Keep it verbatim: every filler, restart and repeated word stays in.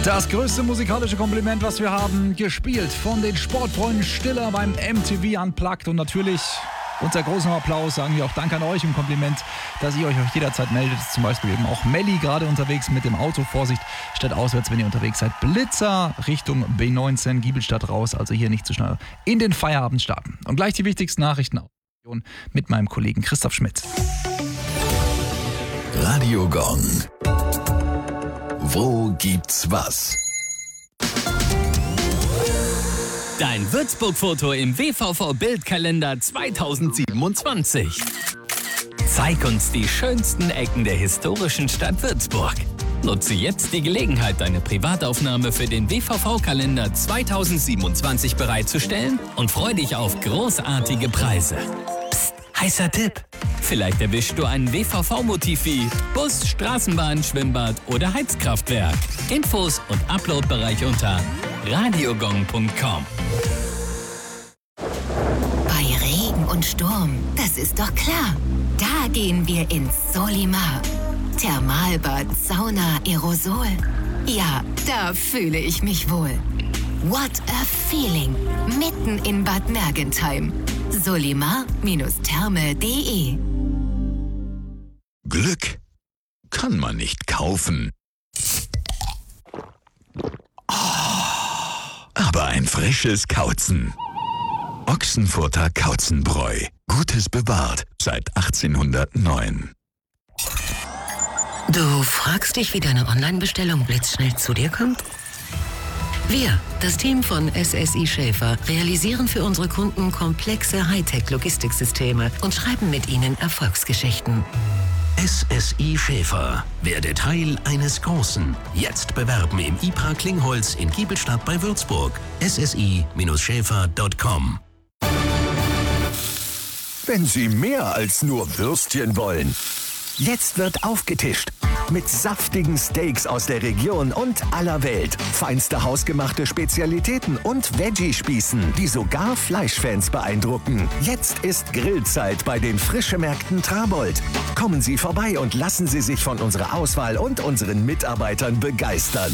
Das größte musikalische Kompliment, was wir haben, gespielt von den Sportfreunden Stiller beim M T V Unplugged. Und natürlich unter großem Applaus sagen wir auch Dank an euch im Kompliment, dass ihr euch auch jederzeit meldet. Zum Beispiel eben auch Melli gerade unterwegs mit dem Auto. Vorsicht, statt auswärts, wenn ihr unterwegs seid. Blitzer Richtung B neunzehn, Giebelstadt raus. Also hier nicht zu schnell in den Feierabend starten. Und gleich die wichtigsten Nachrichten mit meinem Kollegen Christoph Schmidt. Radio Gong. Wo gibt's was? Dein Würzburg-Foto im W V V-Bildkalender zweitausendsiebenundzwanzig. Zeig uns die schönsten Ecken der historischen Stadt Würzburg. Nutze jetzt die Gelegenheit, deine Privataufnahme für den W V V-Kalender zweitausendsiebenundzwanzig bereitzustellen und freu dich auf großartige Preise. Psst, heißer Tipp! Vielleicht erwischst du einen W V V-Motiv wie Bus, Straßenbahn, Schwimmbad oder Heizkraftwerk. Infos und Uploadbereich unter radiogong punkt com. Bei Regen und Sturm, das ist doch klar. Da gehen wir ins Solimar. Thermalbad, Sauna, Aerosol. Ja, da fühle ich mich wohl. What a feeling. Mitten in Bad Mergentheim. solimar Therme punkt de. Glück kann man nicht kaufen. Aber ein frisches Kauzen. Ochsenfurter Kauzenbräu. Gutes bewahrt seit achtzehnhundertneun. Du fragst dich, wie deine Online-Bestellung blitzschnell zu dir kommt? Wir, das Team von S S I Schäfer, realisieren für unsere Kunden komplexe Hightech-Logistiksysteme und schreiben mit ihnen Erfolgsgeschichten. S S I Schäfer. Werde Teil eines Großen. Jetzt bewerben im I P R A Klingholz in Giebelstadt bei Würzburg. S S I Schäfer punkt com. Wenn Sie mehr als nur Würstchen wollen. Jetzt wird aufgetischt. Mit saftigen Steaks aus der Region und aller Welt. Feinste hausgemachte Spezialitäten und Veggie-Spießen, die sogar Fleischfans beeindrucken. Jetzt ist Grillzeit bei den Frischemärkten Trabold. Kommen Sie vorbei und lassen Sie sich von unserer Auswahl und unseren Mitarbeitern begeistern.